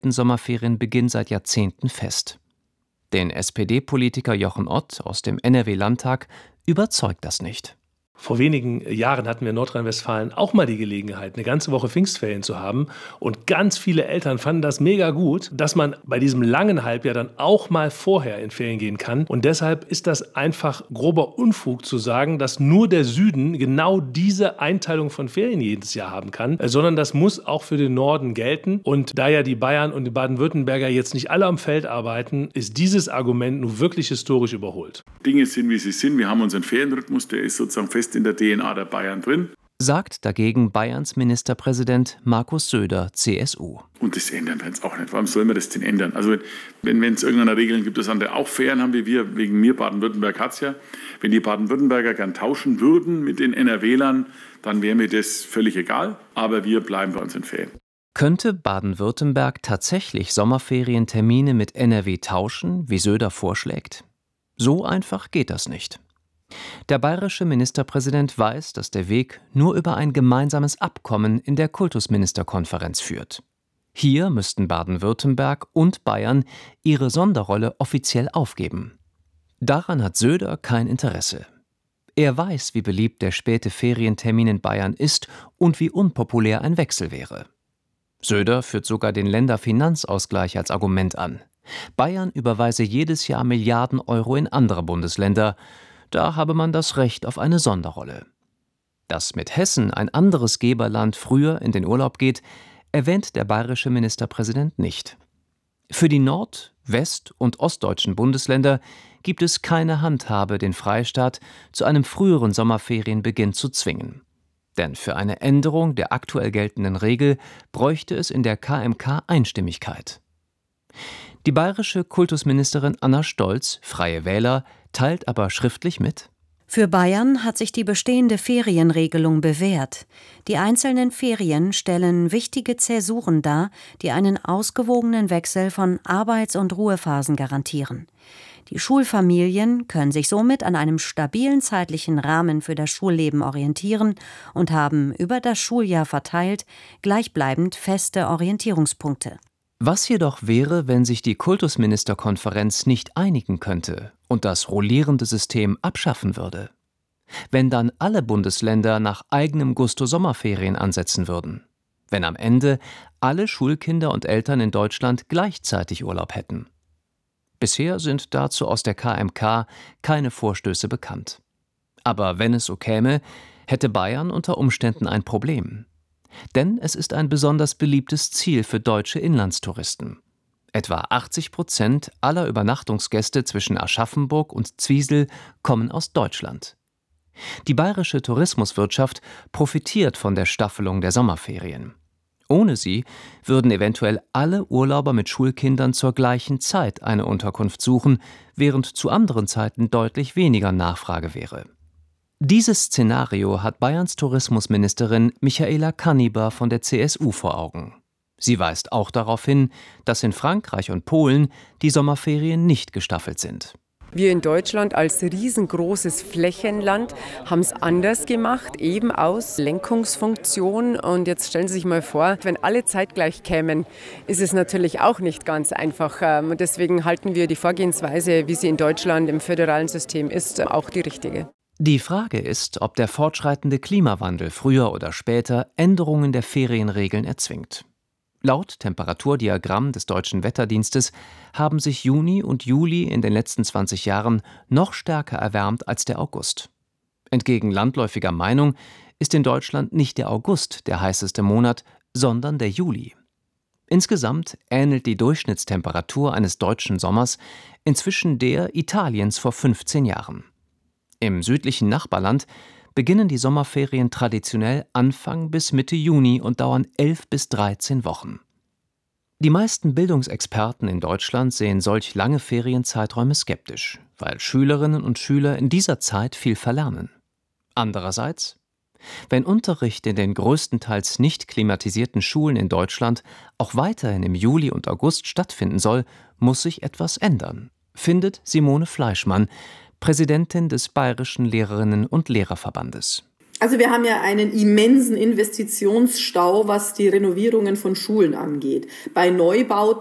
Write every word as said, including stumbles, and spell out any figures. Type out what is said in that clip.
beliebten Sommerferienbeginn seit Jahrzehnten fest. Den S P D-Politiker Jochen Ott aus dem N R W-Landtag überzeugt das nicht. Vor wenigen Jahren hatten wir in Nordrhein-Westfalen auch mal die Gelegenheit, eine ganze Woche Pfingstferien zu haben. Und ganz viele Eltern fanden das mega gut, dass man bei diesem langen Halbjahr dann auch mal vorher in Ferien gehen kann. Und deshalb ist das einfach grober Unfug zu sagen, dass nur der Süden genau diese Einteilung von Ferien jedes Jahr haben kann, sondern das muss auch für den Norden gelten. Und da ja die Bayern und die Baden-Württemberger jetzt nicht alle am Feld arbeiten, ist dieses Argument nun wirklich historisch überholt. Dinge sind, wie sie sind. Wir haben unseren Ferienrhythmus, der ist sozusagen fest in der D N A der Bayern drin. Sagt dagegen Bayerns Ministerpräsident Markus Söder, C S U. Und das ändern wir jetzt auch nicht. Warum sollen wir das denn ändern? Also wenn wenn es irgendeine Regeln gibt, dass andere auch Ferien haben wie wir, wegen mir Baden-Württemberg hat es ja. Wenn die Baden-Württemberger gern tauschen würden mit den NRWlern, dann wäre mir das völlig egal. Aber wir bleiben bei unseren Ferien. Könnte Baden-Württemberg tatsächlich Sommerferientermine mit N R W tauschen, wie Söder vorschlägt? So einfach geht das nicht. Der bayerische Ministerpräsident weiß, dass der Weg nur über ein gemeinsames Abkommen in der Kultusministerkonferenz führt. Hier müssten Baden-Württemberg und Bayern ihre Sonderrolle offiziell aufgeben. Daran hat Söder kein Interesse. Er weiß, wie beliebt der späte Ferientermin in Bayern ist und wie unpopulär ein Wechsel wäre. Söder führt sogar den Länderfinanzausgleich als Argument an. Bayern überweise jedes Jahr Milliarden Euro in andere Bundesländer. Da habe man das Recht auf eine Sonderrolle. Dass mit Hessen, ein anderes Geberland, früher in den Urlaub geht, erwähnt der bayerische Ministerpräsident nicht. Für die nord-, west- und ostdeutschen Bundesländer gibt es keine Handhabe, den Freistaat zu einem früheren Sommerferienbeginn zu zwingen. Denn für eine Änderung der aktuell geltenden Regel bräuchte es in der K M K Einstimmigkeit. Die bayerische Kultusministerin Anna Stolz, Freie Wähler, teilt aber schriftlich mit: Für Bayern hat sich die bestehende Ferienregelung bewährt. Die einzelnen Ferien stellen wichtige Zäsuren dar, die einen ausgewogenen Wechsel von Arbeits- und Ruhephasen garantieren. Die Schulfamilien können sich somit an einem stabilen zeitlichen Rahmen für das Schulleben orientieren und haben über das Schuljahr verteilt gleichbleibend feste Orientierungspunkte. Was jedoch wäre, wenn sich die Kultusministerkonferenz nicht einigen könnte und das rollierende System abschaffen würde? Wenn dann alle Bundesländer nach eigenem Gusto Sommerferien ansetzen würden? Wenn am Ende alle Schulkinder und Eltern in Deutschland gleichzeitig Urlaub hätten? Bisher sind dazu aus der K M K keine Vorstöße bekannt. Aber wenn es so käme, hätte Bayern unter Umständen ein Problem. Denn es ist ein besonders beliebtes Ziel für deutsche Inlandstouristen. Etwa achtzig Prozent aller Übernachtungsgäste zwischen Aschaffenburg und Zwiesel kommen aus Deutschland. Die bayerische Tourismuswirtschaft profitiert von der Staffelung der Sommerferien. Ohne sie würden eventuell alle Urlauber mit Schulkindern zur gleichen Zeit eine Unterkunft suchen, während zu anderen Zeiten deutlich weniger Nachfrage wäre. Dieses Szenario hat Bayerns Tourismusministerin Michaela Kanniber von der C S U vor Augen. Sie weist auch darauf hin, dass in Frankreich und Polen die Sommerferien nicht gestaffelt sind. Wir in Deutschland als riesengroßes Flächenland haben es anders gemacht, eben aus Lenkungsfunktion. Und jetzt stellen Sie sich mal vor, wenn alle zeitgleich kämen, ist es natürlich auch nicht ganz einfach. Und deswegen halten wir die Vorgehensweise, wie sie in Deutschland im föderalen System ist, auch die richtige. Die Frage ist, ob der fortschreitende Klimawandel früher oder später Änderungen der Ferienregeln erzwingt. Laut Temperaturdiagramm des Deutschen Wetterdienstes haben sich Juni und Juli in den letzten zwanzig Jahren noch stärker erwärmt als der August. Entgegen landläufiger Meinung ist in Deutschland nicht der August der heißeste Monat, sondern der Juli. Insgesamt ähnelt die Durchschnittstemperatur eines deutschen Sommers inzwischen der Italiens vor fünfzehn Jahren. Im südlichen Nachbarland beginnen die Sommerferien traditionell Anfang bis Mitte Juni und dauern elf bis dreizehn Wochen. Die meisten Bildungsexperten in Deutschland sehen solch lange Ferienzeiträume skeptisch, weil Schülerinnen und Schüler in dieser Zeit viel verlernen. Andererseits, wenn Unterricht in den größtenteils nicht klimatisierten Schulen in Deutschland auch weiterhin im Juli und August stattfinden soll, muss sich etwas ändern, findet Simone Fleischmann, Präsidentin des Bayerischen Lehrerinnen- und Lehrerverbandes. Also wir haben ja einen immensen Investitionsstau, was die Renovierungen von Schulen angeht. Bei Neubauten